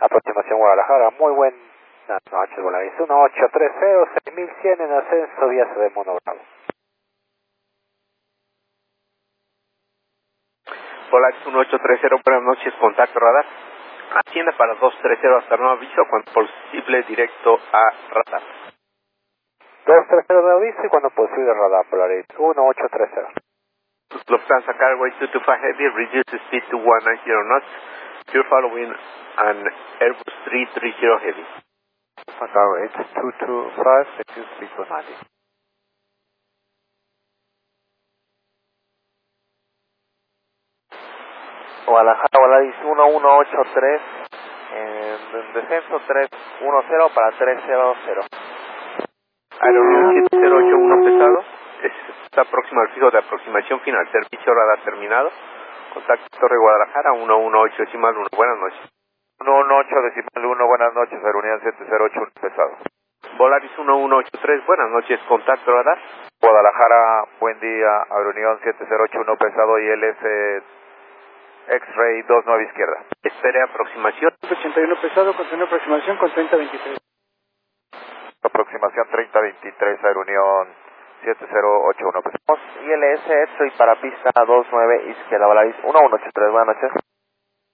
Aproximación Guadalajara, muy buenas noches, Volaris 1830, 6100 en ascenso, vías de Mono Bravo. Volaris 1830, buenas noches, contacto radar. Atienda para 230 hasta nuevo aviso, cuando posible directo a radar. 230 de aviso y cuando posible radar, Volaris 1830. Lufthansa Cargo 225 Heavy, reduce speed to 190 knots. You're following an Airbus 330 Heavy. Cargo 225, reduce speed to 90. Guadalajara, Volaris 1183, en descenso 310 para 300. Aerolínea 7081 pesado, está próximo al fijo de aproximación final, servicio radar terminado. Contacto Torre Guadalajara 118.1, buenas noches. 118.1, buenas noches, Aerolínea 7081 pesado. Volaris 1183, buenas noches, contacto radar. Guadalajara, buen día, Aerolínea 7081 pesado y LS X-Ray 29 izquierda. Espere aproximación. 81 pesado, continúa aproximación con 3023. Aproximación 3023, Aeronión 7081 pesado. ILS X-Ray para pista 29 izquierda, Volaris 1183, buenas noches.